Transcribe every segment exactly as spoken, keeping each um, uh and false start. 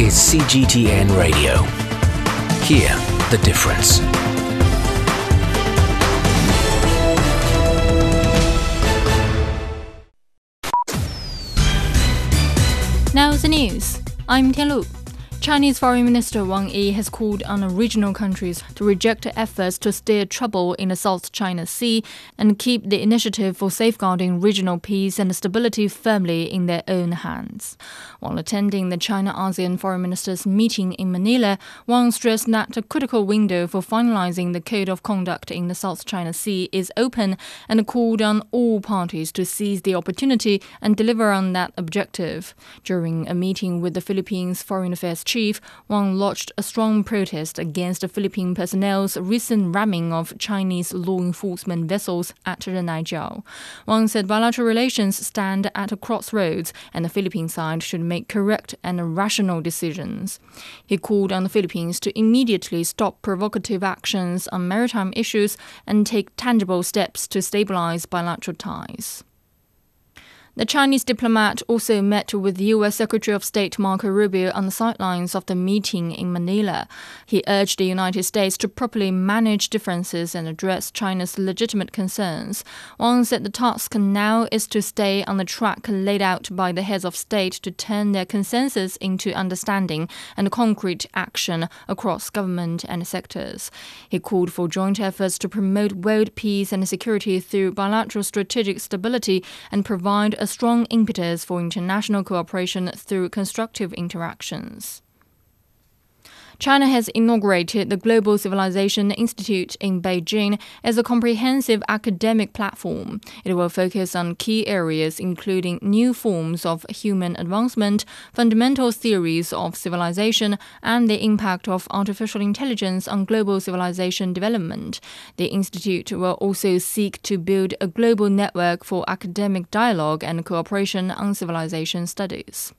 is C G T N Radio. Hear the difference. Now the news. I'm Tianlu. Chinese Foreign Minister Wang Yi has called on regional countries to reject efforts to steer trouble in the South China Sea and keep the initiative for safeguarding regional peace and stability firmly in their own hands. While attending the China-ASEAN Foreign Ministers meeting in Manila, Wang stressed that a critical window for finalizing the Code of Conduct in the South China Sea is open and called on all parties to seize the opportunity and deliver on that objective. During a meeting with the Philippines Foreign Affairs Chief, Wang lodged a strong protest against the Philippine personnel's recent ramming of Chinese law enforcement vessels at Renaijiao. Wang said bilateral relations stand at a crossroads and the Philippine side should make correct and rational decisions. He called on the Philippines to immediately stop provocative actions on maritime issues and take tangible steps to stabilize bilateral ties. The Chinese diplomat also met with U S Secretary of State Marco Rubio on the sidelines of the meeting in Manila. He urged the United States to properly manage differences and address China's legitimate concerns. Wang said the task now is to stay on the track laid out by the heads of state to turn their consensus into understanding and concrete action across government and sectors. He called for joint efforts to promote world peace and security through bilateral strategic stability and provide a strong impetus for international cooperation through constructive interactions. China has inaugurated the Global Civilization Institute in Beijing as a comprehensive academic platform. It will focus on key areas including new forms of human advancement, fundamental theories of civilization, and the impact of artificial intelligence on global civilization development. The institute will also seek to build a global network for academic dialogue and cooperation on civilization studies.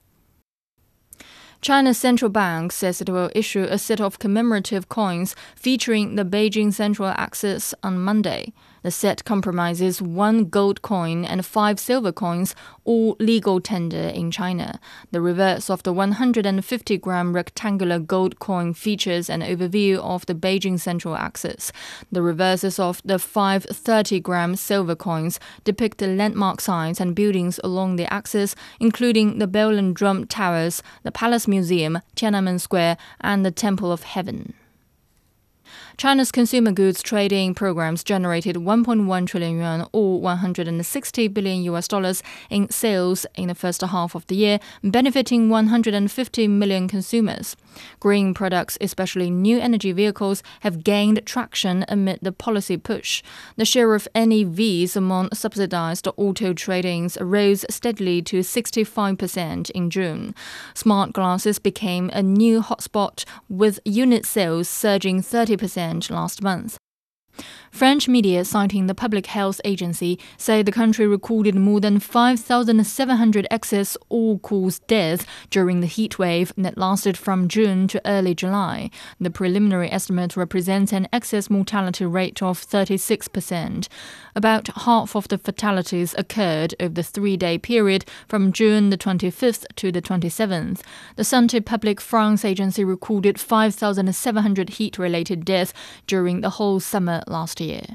China's central bank says it will issue a set of commemorative coins featuring the Beijing Central Axis on Monday. The set comprises one gold coin and five silver coins, all legal tender in China. The reverse of the one hundred fifty gram rectangular gold coin features an overview of the Beijing Central Axis. The reverses of the five thirty gram silver coins depict the landmark sites and buildings along the axis, including the Bell and Drum Towers, the Palace Museum, Tiananmen Square, and the Temple of Heaven. China's consumer goods trading programs generated one point one trillion yuan or one hundred sixty billion U S dollars in sales in the first half of the year, benefiting one hundred fifty million consumers. Green products, especially new energy vehicles, have gained traction amid the policy push. The share of N E Vs among subsidized auto tradings rose steadily to sixty-five percent in June. Smart glasses became a new hotspot, with unit sales surging thirty percent last month. French media, citing the Public Health Agency, say the country recorded more than five thousand seven hundred excess all-cause deaths during the heat wave that lasted from June to early July. The preliminary estimate represents an excess mortality rate of thirty-six percent. About half of the fatalities occurred over the three-day period from June the twenty-fifth to the twenty-seventh. The Santé Publique France agency recorded five thousand seven hundred heat-related deaths during the whole summer last year.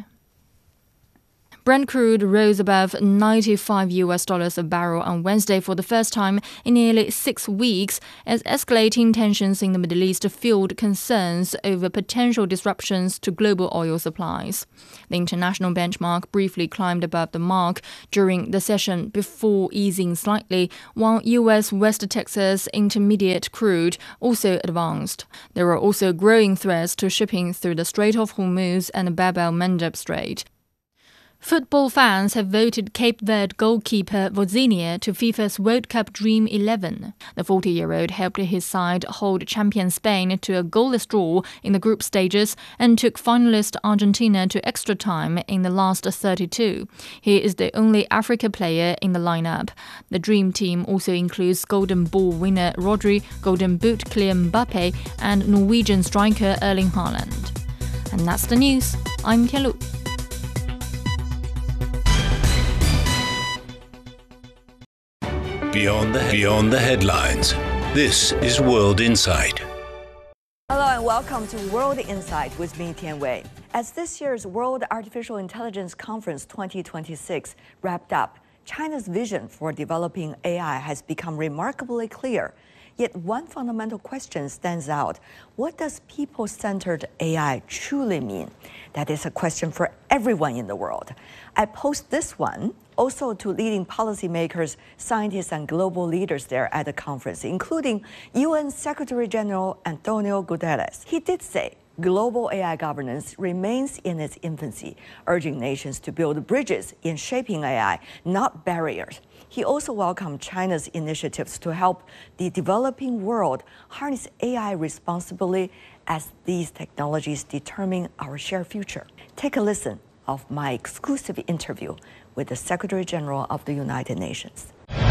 Brent crude rose above ninety-five U S dollars a barrel on Wednesday for the first time in nearly six weeks as escalating tensions in the Middle East fueled concerns over potential disruptions to global oil supplies. The international benchmark briefly climbed above the mark during the session before easing slightly, while U S West Texas Intermediate crude also advanced. There are also growing threats to shipping through the Strait of Hormuz and Bab el-Mandeb Strait. Football fans have voted Cape Verde goalkeeper Vozinha to FIFA's World Cup Dream eleven. The forty-year-old helped his side hold champion Spain to a goalless draw in the group stages and took finalist Argentina to extra time in the last thirty-two. He is the only Africa player in the lineup. The Dream team also includes Golden Ball winner Rodri, Golden Boot Kylian Mbappe, and Norwegian striker Erling Haaland. And that's the news. I'm Tianlu. Beyond the, beyond the headlines, This is World Insight. Hello and welcome to World Insight with me, Tian Wei. As this year's World Artificial Intelligence Conference twenty twenty-six wrapped up, China's vision for developing A I has become remarkably clear. Yet one fundamental question stands out. What does people-centered A I truly mean? That is a question for everyone in the world. I post this one also to leading policymakers, scientists, and global leaders there at the conference, including U N Secretary General Antonio Guterres. He did say global A I governance remains in its infancy, urging nations to build bridges in shaping A I, not barriers. He also welcomed China's initiatives to help the developing world harness A I responsibly as these technologies determine our shared future. Take a listen of my exclusive interview with the Secretary General of the United Nations.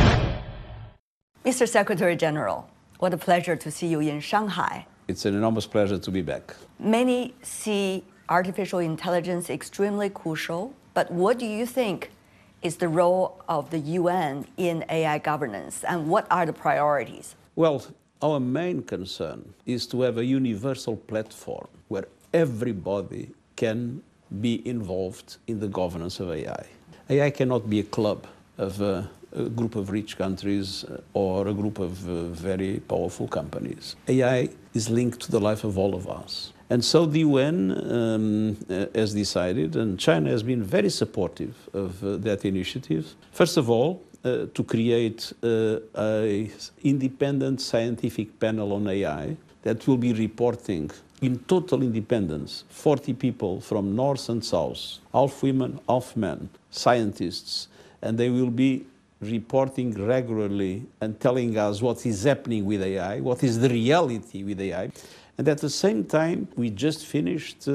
Mister Secretary General, what a pleasure to see you in Shanghai. It's an enormous pleasure to be back. Many see artificial intelligence extremely crucial, but what do you think is the role of the U N in A I governance, and what are the priorities? Well, our main concern is to have a universal platform where everybody can be involved in the governance of A I. A I cannot be a club of a, a group of rich countries or a group of uh, very powerful companies. A I is linked to the life of all of us. And so the U N um, uh, has decided, and China has been very supportive of uh, that initiative. First of all, uh, to create uh, an independent scientific panel on A I that will be reporting in total independence, forty people from north and south, half women, half men, scientists, and they will be reporting regularly and telling us what is happening with A I, what is the reality with A I. And at the same time, we just finished uh,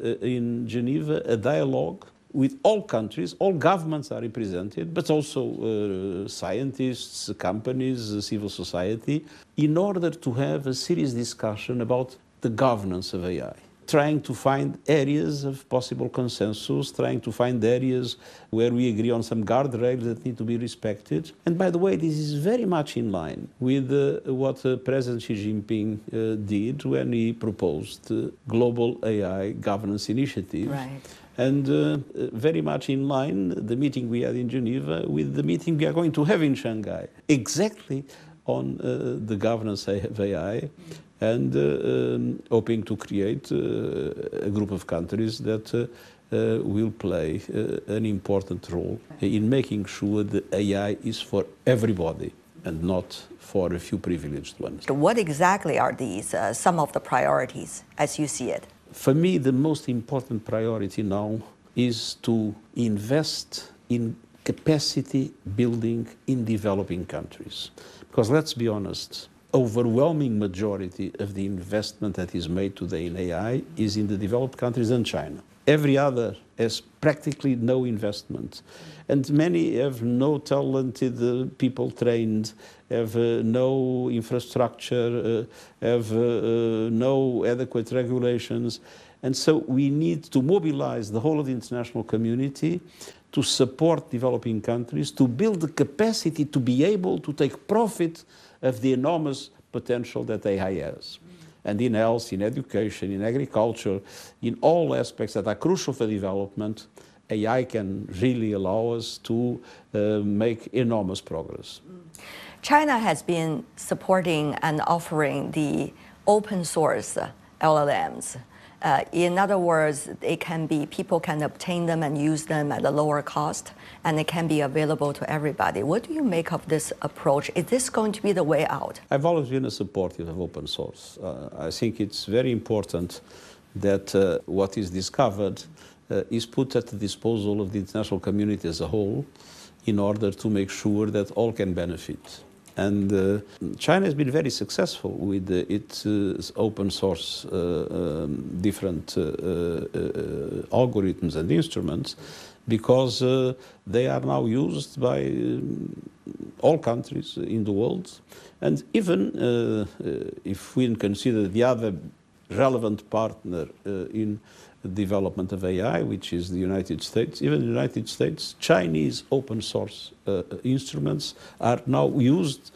in Geneva a dialogue with all countries. All governments are represented, but also uh, scientists, companies, civil society, in order to have a serious discussion about the governance of A I, trying to find areas of possible consensus, trying to find areas where we agree on some guardrails that need to be respected. And by the way, this is very much in line with uh, what uh, President Xi Jinping uh, did when he proposed the Global A I Governance Initiative. Right. And uh, very much in line, the meeting we had in Geneva with the meeting we are going to have in Shanghai, exactly on uh, the governance of A I, and uh, um, hoping to create uh, a group of countries that uh, uh, will play uh, an important role in making sure that A I is for everybody and not for a few privileged ones. What exactly are these, uh, some of the priorities as you see it? For me, the most important priority now is to invest in capacity building in developing countries. Because let's be honest, overwhelming majority of the investment that is made today in A I is in the developed countries and China. Every other has practically no investment. And many have no talented uh, people trained, have uh, no infrastructure, uh, have uh, uh, no adequate regulations. And so we need to mobilize the whole of the international community to support developing countries, to build the capacity to be able to take profit of the enormous potential that A I has. And in health, in education, in agriculture, in all aspects that are crucial for development, A I can really allow us to uh, make enormous progress. China has been supporting and offering the open source L L Ms. Uh, in other words, it can be, people can obtain them and use them at a lower cost, and it can be available to everybody. What do you make of this approach? Is this going to be the way out? I've always been a supporter of open source. Uh, I think it's very important that uh, what is discovered uh, is put at the disposal of the international community as a whole in order to make sure that all can benefit. And uh, China has been very successful with uh, its uh, open source uh, um, different uh, uh, uh, algorithms and instruments, because uh, they are now used by um, all countries in the world. And even uh, uh, if we consider the other relevant partner uh, in the development of A I, which is the United States, even in the United States, Chinese open source uh, instruments are now used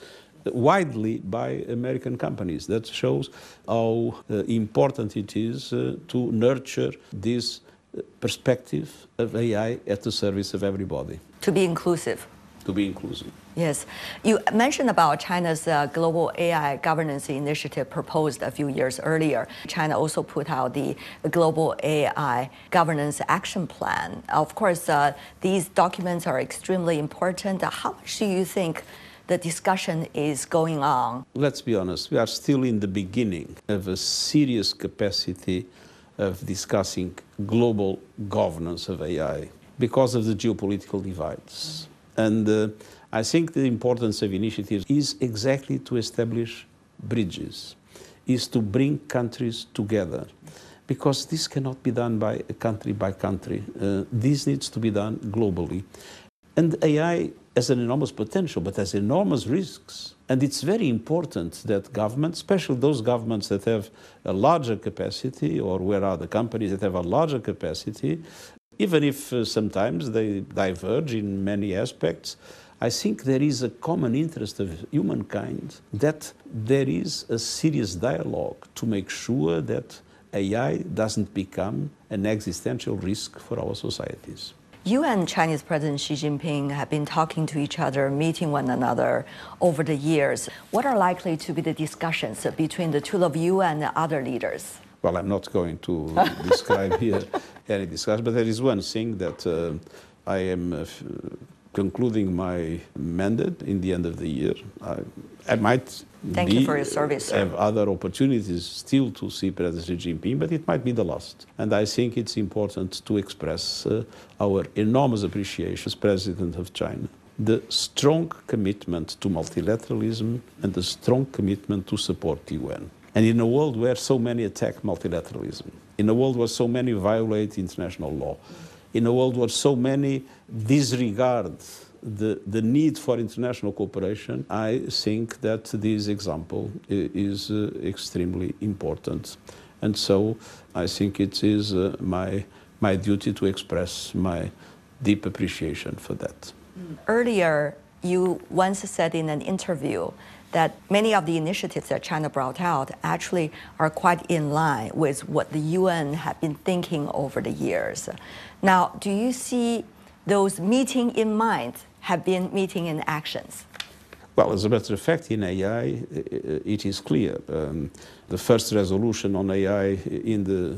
widely by American companies. That shows how uh, important it is uh, to nurture this perspective of A I at the service of everybody. To be inclusive. To be inclusive. Yes. You mentioned about China's uh, global A I governance initiative proposed a few years earlier. China also put out the Global A I Governance Action Plan. Of course, uh, these documents are extremely important. How much do you think the discussion is going on? Let's be honest, we are still in the beginning of a serious capacity of discussing global governance of A I because of the geopolitical divides. And uh, I think the importance of initiatives is exactly to establish bridges, is to bring countries together, because this cannot be done by country by country. Uh, this needs to be done globally. And A I has an enormous potential, but has enormous risks. And it's very important that governments, especially those governments that have a larger capacity, or where are the companies that have a larger capacity, even if uh, sometimes they diverge in many aspects, I think there is a common interest of humankind that there is a serious dialogue to make sure that A I doesn't become an existential risk for our societies. You and Chinese President Xi Jinping have been talking to each other, meeting one another over the years. What are likely to be the discussions between the two of you and the other leaders? Well, I'm not going to describe here any discussion, but there is one thing that uh, I am uh, f- concluding my mandate in the end of the year. I, I might Thank be, you for your service, sir. have other opportunities still to see President Xi Jinping, but it might be the last. And I think it's important to express uh, our enormous appreciation as President of China, the strong commitment to multilateralism and the strong commitment to support the U N. And in a world where so many attack multilateralism, in a world where so many violate international law, in a world where so many disregard the, the need for international cooperation, I think that this example is uh, extremely important. And so I think it is uh, my, my duty to express my deep appreciation for that. Earlier, you once said in an interview that many of the initiatives that China brought out actually are quite in line with what the U N had been thinking over the years. Now, do you see those meeting in mind have been meeting in actions? Well, as a matter of fact, in A I, it is clear. Um, the first resolution on A I in the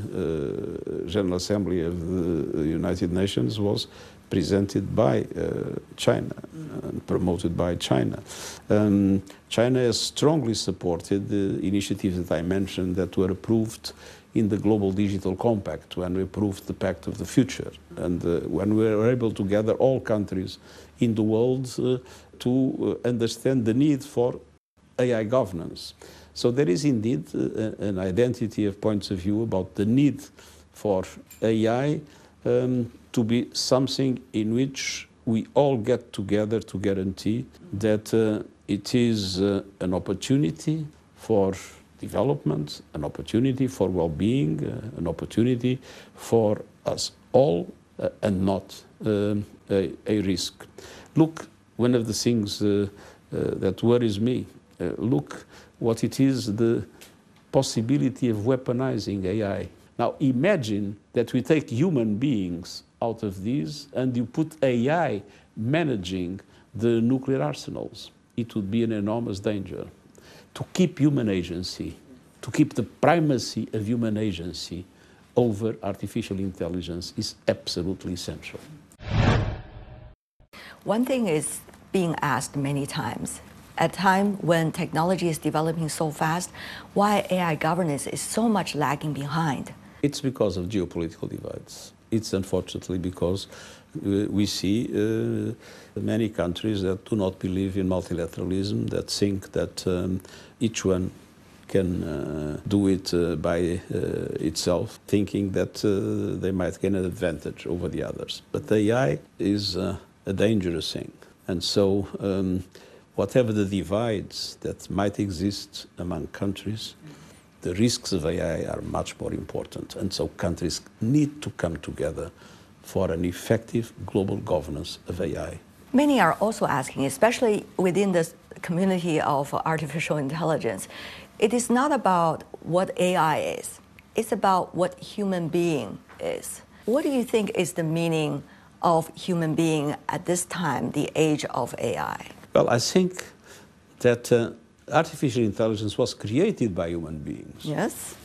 uh, General Assembly of the United Nations was presented by uh, China and promoted by China. Um, China has strongly supported the initiatives that I mentioned that were approved in the Global Digital Compact, when we approved the Pact of the Future, and uh, when we were able to gather all countries in the world uh, to uh, understand the need for A I governance. So there is indeed uh, an identity of points of view about the need for A I um, to be something in which we all get together to guarantee that uh, it is uh, an opportunity for development, an opportunity for well-being, uh, an opportunity for us all, uh, and not um, a, a risk. Look, one of the things uh, uh, that worries me, uh, look what it is, the possibility of weaponizing A I. Now imagine that we take human beings out of these and you put A I managing the nuclear arsenals. It would be an enormous danger. To keep human agency, to keep the primacy of human agency over artificial intelligence is absolutely essential. One thing is being asked many times. At a time when technology is developing so fast, why A I governance is so much lagging behind? It's because of geopolitical divides. It's unfortunately because uh, we see uh, many countries that do not believe in multilateralism, that think that um, each one can uh, do it uh, by uh, itself, thinking that uh, they might gain an advantage over the others. But A I is uh, a dangerous thing. And so um, whatever the divides that might exist among countries, the risks of A I are much more important. And so countries need to come together for an effective global governance of A I. Many are also asking, especially within the community of artificial intelligence, it is not about what A I is, it's about what human being is. What do you think is the meaning of human being at this time, the age of A I? Well, I think that uh, artificial intelligence was created by human beings. Yes.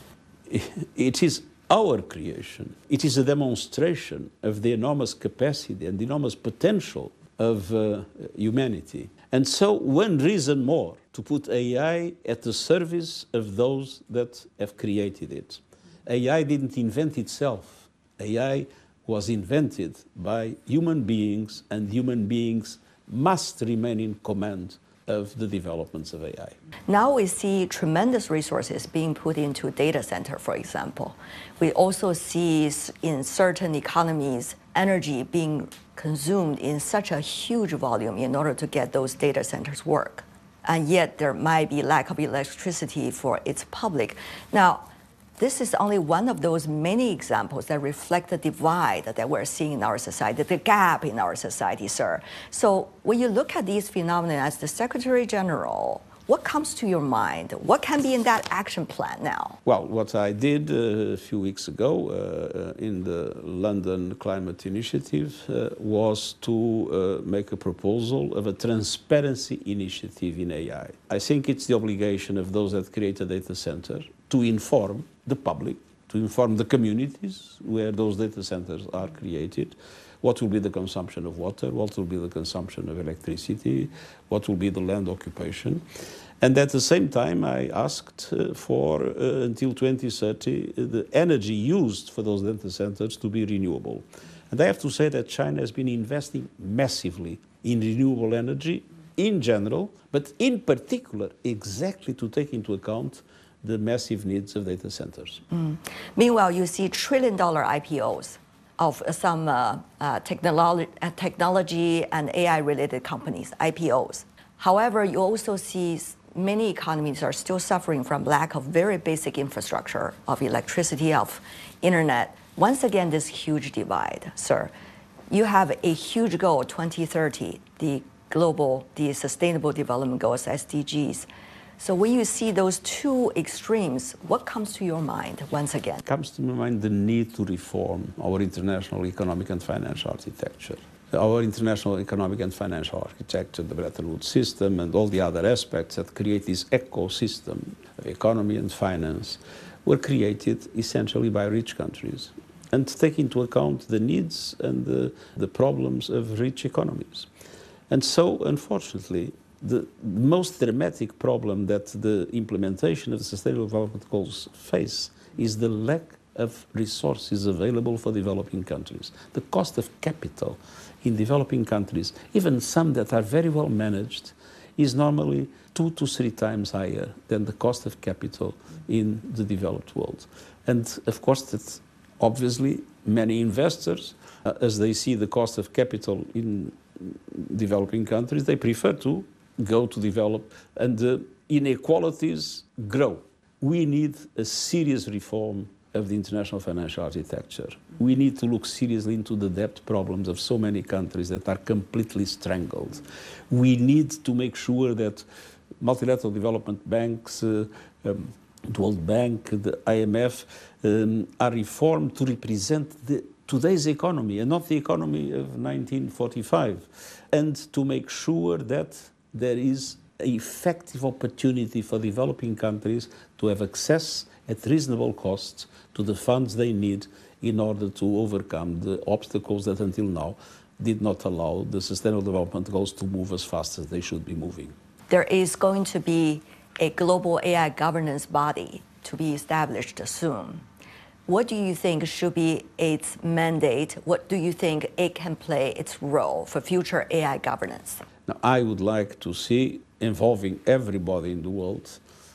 It is our creation. It is a demonstration of the enormous capacity and the enormous potential of uh, humanity. And so one reason more to put A I at the service of those that have created it. A I didn't invent itself. A I was invented by human beings, and human beings must remain in command of the developments of A I. Now we see tremendous resources being put into data center, for example. We also see in certain economies energy being consumed in such a huge volume in order to get those data centers work. And yet there might be lack of electricity for its public. Now, this is only one of those many examples that reflect the divide that we're seeing in our society, the gap in our society, sir. So when you look at these phenomena as the Secretary General, what comes to your mind? What can be in that action plan now? Well, what I did uh, a few weeks ago uh, in the London Climate Initiative uh, was to uh, make a proposal of a transparency initiative in A I. I think it's the obligation of those that create a data center to inform the public, to inform the communities where those data centers are created, what will be the consumption of water, what will be the consumption of electricity, what will be the land occupation. And at the same time, I asked uh, for, uh, until twenty thirty, uh, the energy used for those data centers to be renewable. And I have to say that China has been investing massively in renewable energy in general, but in particular, exactly to take into account the massive needs of data centers. Mm. Meanwhile, you see trillion dollar I P Os of some uh, uh, technology, uh, technology and A I related companies, I P Os. However, you also see many economies are still suffering from lack of very basic infrastructure, of electricity, of internet. Once again, this huge divide, sir. You have a huge goal, twenty thirty, the global, the Sustainable Development Goals, S D Gs. So when you see those two extremes, what comes to your mind once again? Comes to my mind the need to reform our international economic and financial architecture. Our international economic and financial architecture, the Bretton Woods system, and all the other aspects that create this ecosystem of economy and finance were created essentially by rich countries and take into account the needs and the, the problems of rich economies. And so, unfortunately, the most dramatic problem that the implementation of the Sustainable Development Goals face is the lack of resources available for developing countries. The cost of capital in developing countries, even some that are very well managed, is normally two to three times higher than the cost of capital in the developed world. And of course, that obviously many investors, uh, as they see the cost of capital in developing countries, they prefer to go to develop, and the inequalities grow. We need a serious reform of the international financial architecture. We need to look seriously into the debt problems of so many countries that are completely strangled. We need to make sure that multilateral development banks, uh, um, the World Bank, the I M F, um, are reformed to represent the, today's economy and not the economy of nineteen forty-five, and to make sure that there is an effective opportunity for developing countries to have access at reasonable costs to the funds they need in order to overcome the obstacles that until now did not allow the Sustainable Development Goals to move as fast as they should be moving. There is going to be a global A I governance body to be established soon. What do you think should be its mandate? What do you think it can play its role for future A I governance? Now, I would like to see, involving everybody in the world,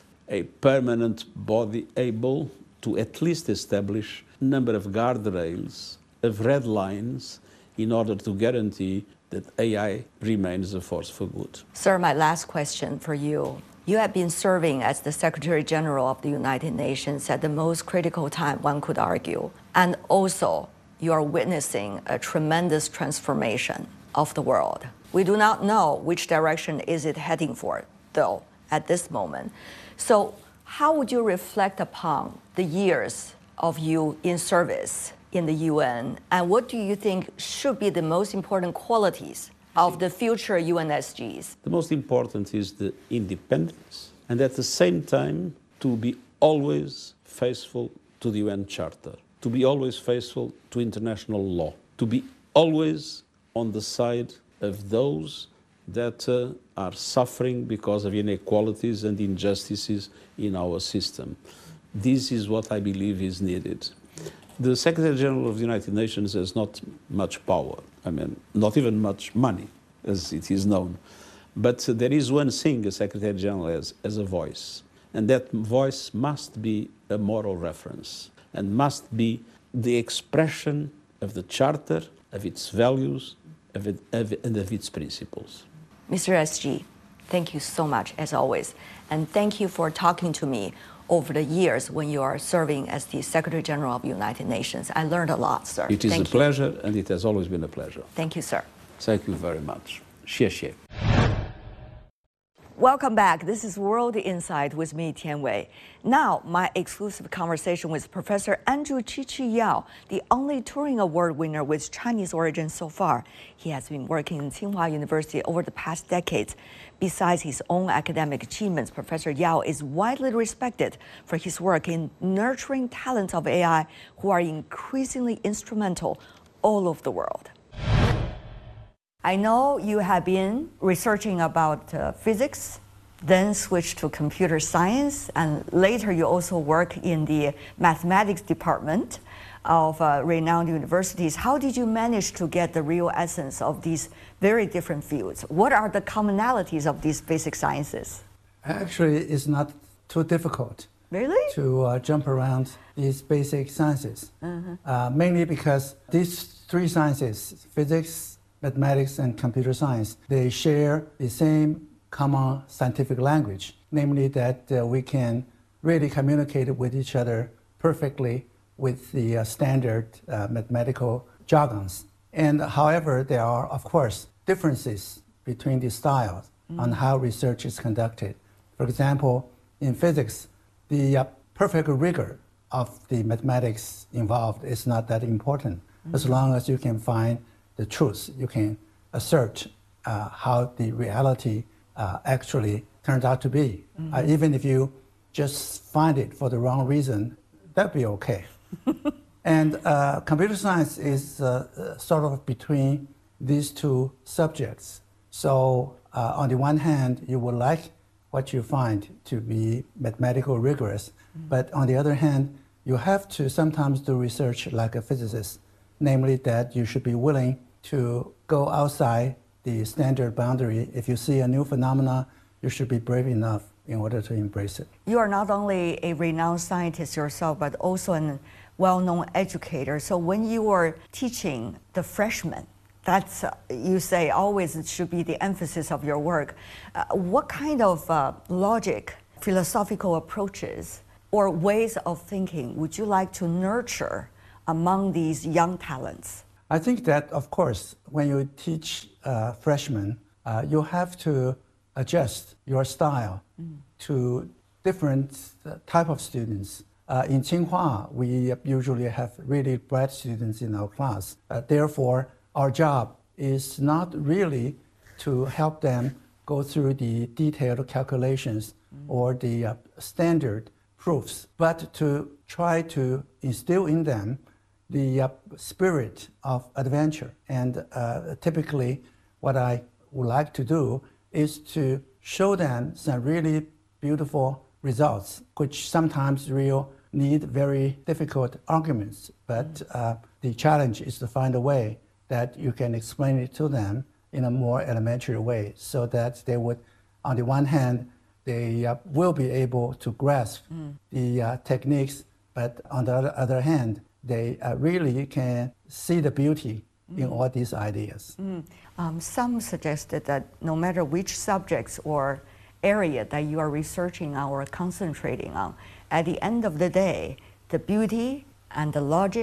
a permanent body able to at least establish a number of guardrails, of red lines, in order to guarantee that A I remains a force for good. Sir, my last question for you. You have been serving as the Secretary General of the United Nations at the most critical time, one could argue. And also, you are witnessing a tremendous transformation of the world. We do not know which direction is it heading for, though, at this moment. So how would you reflect upon the years of you in service in the U N, and what do you think should be the most important qualities of the future U N S Gs? The most important is the independence, and at the same time to be always faithful to the U N Charter, to be always faithful to international law, to be always on the side of those that uh, are suffering because of inequalities and injustices in our system. This is what I believe is needed. The Secretary General of the United Nations has not much power, I mean, not even much money, as it is known. But uh, there is one thing a Secretary General has, as a voice, and that voice must be a moral reference and must be the expression of the Charter, of its values, of it, of, and of its principles. Mister S G, thank you so much, as always, and thank you for talking to me over the years when you are serving as the Secretary General of the United Nations. I learned a lot, sir. It is thank a you. pleasure, and it has always been a pleasure. Thank you, sir. Thank you very much. Xie xie. Welcome back. This is World Insight with me, Tian Wei. Now, my exclusive conversation with Professor Andrew Chi-Chi Yao, the only Turing Award winner with Chinese origin so far. He has been working in Tsinghua University over the past decades. Besides his own academic achievements, Professor Yao is widely respected for his work in nurturing talents of A I who are increasingly instrumental all over the world. I know you have been researching about uh, physics, then switched to computer science, and later you also work in the mathematics department of uh, renowned universities. How did you manage to get the real essence of these very different fields? What are the commonalities of these basic sciences? Actually, it's not too difficult. Really? To uh, jump around these basic sciences, mm-hmm. uh, mainly because these three sciences, physics, mathematics, and computer science, they share the same common scientific language, namely that uh, we can really communicate with each other perfectly with the uh, standard uh, mathematical jargons. And however, there are, of course, differences between the styles mm. on how research is conducted. For example, in physics, the uh, perfect rigor of the mathematics involved is not that important, mm. as long as you can find the truth, you can assert uh, how the reality uh, actually turns out to be. Mm-hmm. Uh, even if you just find it for the wrong reason, that'd be okay. And uh, computer science is uh, sort of between these two subjects. So uh, on the one hand, you would like what you find to be mathematical rigorous, mm-hmm. but on the other hand, you have to sometimes do research like a physicist, namely that you should be willing to go outside the standard boundary. If you see a new phenomena, you should be brave enough in order to embrace it. You are not only a renowned scientist yourself, but also a well-known educator. So when you are teaching the freshmen, that's, uh, you say, always it should be the emphasis of your work. Uh, what kind of uh, logic, philosophical approaches, or ways of thinking would you like to nurture among these young talents? I think that, of course, when you teach uh, freshmen, uh, you have to adjust your style mm. to different uh, type of students. Uh, in Tsinghua, we usually have really bright students in our class. Uh, therefore, our job is not really to help them go through the detailed calculations mm. or the uh, standard proofs, but to try to instill in them the uh, spirit of adventure. And uh, typically, what I would like to do is to show them some really beautiful results, which sometimes will need very difficult arguments. But uh, the challenge is to find a way that you can explain it to them in a more elementary way, so that they would, on the one hand, they uh, will be able to grasp mm. the uh, techniques, but on the other, other hand, they uh, really can see the beauty mm. in all these ideas. Mm. Um, some suggested that no matter which subjects or area that you are researching on or concentrating on, at the end of the day, the beauty and the logic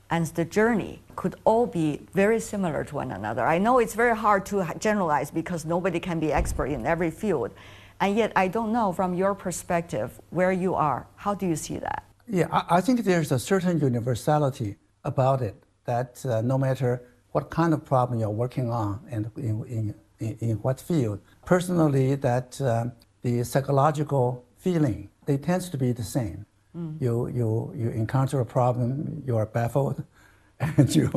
and the journey could all be very similar to one another. I know it's very hard to generalize because nobody can be expert in every field. And yet, I don't know from your perspective where you are. How do you see that? Yeah, I, I think there's a certain universality about it that uh, no matter what kind of problem you're working on and in, in, in what field, personally, that um, the psychological feeling, they tends to be the same. Mm. You, you, you encounter a problem, you are baffled, and you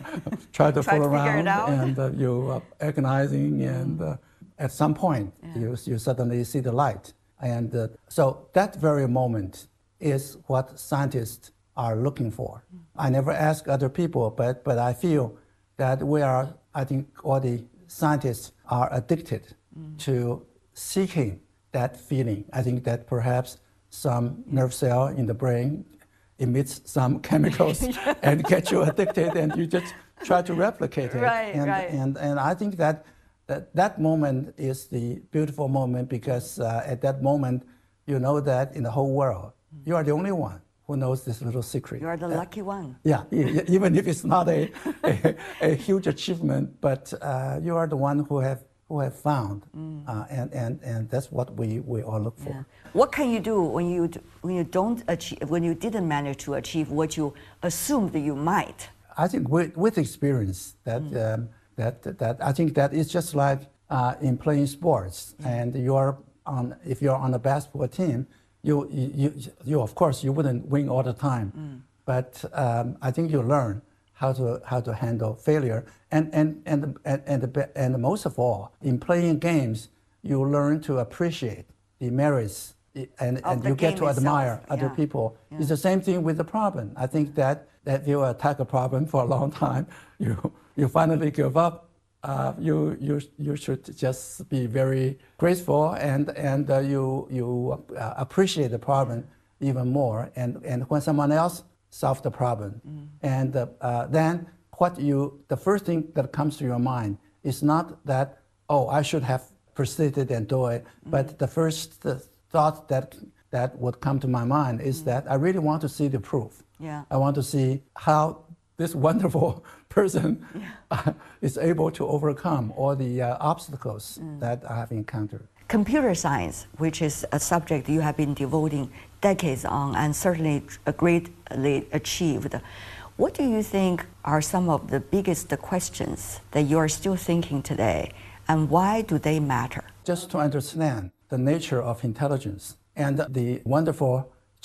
try to try fool to around, and uh, you are agonizing, mm. and uh, at some point, yeah. you, you suddenly see the light. And uh, so that very moment is what scientists are looking for. Mm. I never ask other people, but, but I feel that we are, I think all the scientists are addicted mm. to seeking that feeling. I think that perhaps some nerve cell in the brain emits some chemicals yeah. and get you addicted, and you just try to replicate it. Right, and, right. And, and I think that that, that moment is the beautiful moment because uh, at that moment, you know that in the whole world, you are the only one who knows this little secret. You are the uh, lucky one. Yeah, even if it's not a, a, a huge achievement, but uh, you are the one who have who have found, mm. uh, and, and, and that's what we, we all look for. Yeah. What can you do when you when you don't achieve, when you didn't manage to achieve what you assumed that you might? I think with, with experience, that, mm. um, that that I think that it's just like uh, in playing sports, mm. and you're on if you're on a basketball team, you you you of course you wouldn't win all the time, mm. but um, I think you learn how to how to handle failure, and and and and and, and most of all, in playing games, you learn to appreciate the merits, and, and you get to admire itself. Other yeah. people. Yeah. It's the same thing with the problem. I think that that if you attack a problem for a long time, you you finally give up. Uh, you you you should just be very grateful, and and uh, you you uh, appreciate the problem even more. And and when someone else solve the problem. Mm. And uh, uh, then what you, the first thing that comes to your mind is not that, oh, I should have persisted and do it, mm. but the first uh, thought that that would come to my mind is mm. that I really want to see the proof. Yeah. I want to see how this wonderful person yeah. uh, is able to overcome all the uh, obstacles mm. that I have encountered. Computer science, which is a subject you have been devoting decades on and certainly greatly achieved. What do you think are some of the biggest questions that you are still thinking today, and why do they matter? Just to understand the nature of intelligence and the wonderful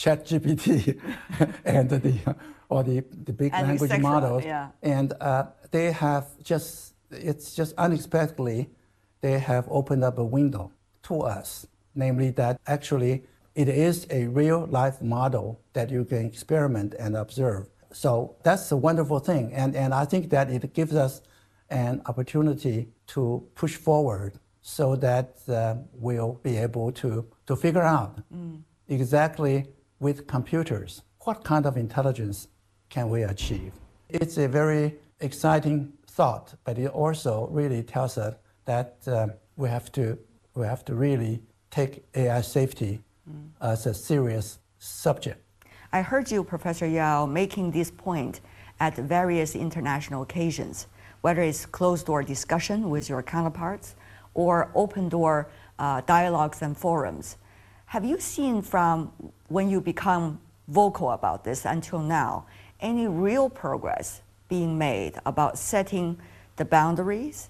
ChatGPT and the or the, the big and language sexual, models, yeah. and uh, they have just, it's just unexpectedly, they have opened up a window to us, namely that actually it is a real life model that you can experiment and observe. So that's a wonderful thing. And, and I think that it gives us an opportunity to push forward so that uh, we'll be able to, to figure out mm. exactly with computers what kind of intelligence can we achieve. It's a very exciting thought, but it also really tells us that uh, we have to we have to really take A I safety mm. as a serious subject. I heard you, Professor Yao, making this point at various international occasions, whether it's closed-door discussion with your counterparts or open-door uh, dialogues and forums. Have you seen from when you become vocal about this until now, any real progress being made about setting the boundaries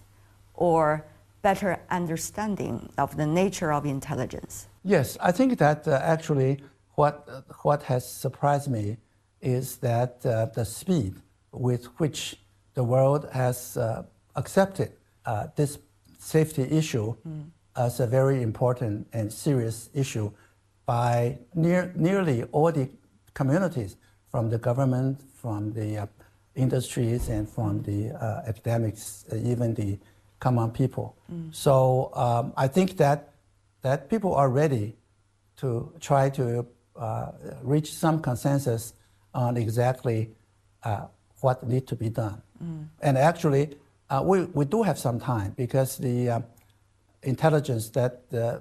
or better understanding of the nature of intelligence? Yes, I think that uh, actually what, uh, what has surprised me is that uh, the speed with which the world has uh, accepted uh, this safety issue mm. as a very important and serious issue by near, nearly all the communities, from the government, from the uh, industries, and from the uh, academics, uh, even the common people. Mm. So um, I think that that people are ready to try to uh, reach some consensus on exactly uh, what needs to be done. Mm. And actually, uh, we, we do have some time because the uh, intelligence that uh,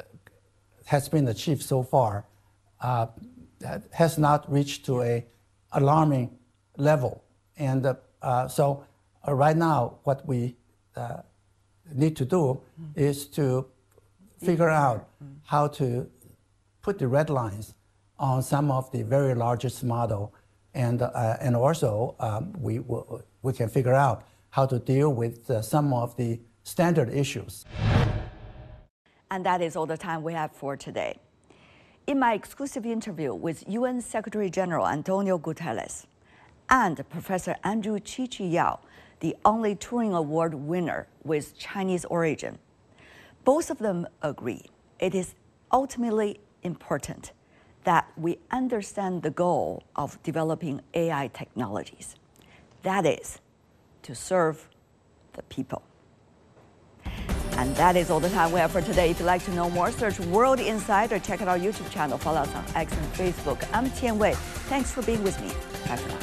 has been achieved so far uh, has not reached to a alarming level. And uh, uh, so uh, right now, what we uh, need to do mm. is to figure out mm. how to put the red lines on some of the very largest model, and uh, and also um, we we can figure out how to deal with uh, some of the standard issues. And that is all the time we have for today. In my exclusive interview with U N Secretary General Antonio Guterres and Professor Andrew Chi-Chi Yao, the only Turing Award winner with Chinese origin, both of them agree it is ultimately important that we understand the goal of developing A I technologies. That is, to serve the people. And that is all the time we have for today. If you'd like to know more, search World Insight or check out our YouTube channel. Follow us on X and Facebook. I'm Tian Wei. Thanks for being with me. Bye for now.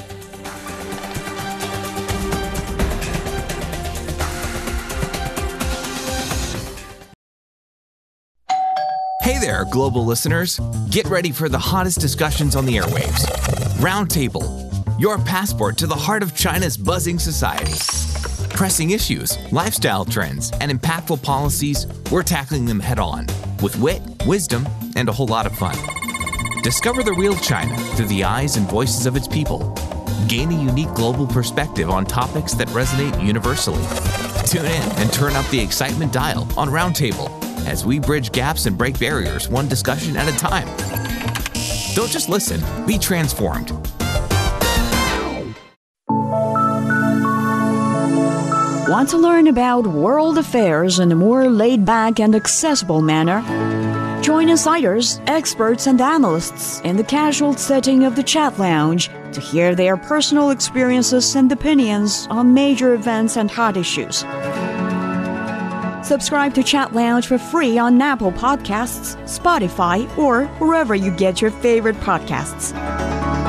Hey there, global listeners. Get ready for the hottest discussions on the airwaves. Roundtable, your passport to the heart of China's buzzing society. Pressing issues, lifestyle trends, and impactful policies, we're tackling them head on with wit, wisdom, and a whole lot of fun. Discover the real China through the eyes and voices of its people. Gain a unique global perspective on topics that resonate universally. Tune in and turn up the excitement dial on Roundtable as we bridge gaps and break barriers one discussion at a time. Don't just listen, be transformed. Want to learn about world affairs in a more laid-back and accessible manner? Join insiders, experts, and analysts in the casual setting of the Chat Lounge to hear their personal experiences and opinions on major events and hot issues. Subscribe to Chat Lounge for free on Apple Podcasts, Spotify, or wherever you get your favorite podcasts.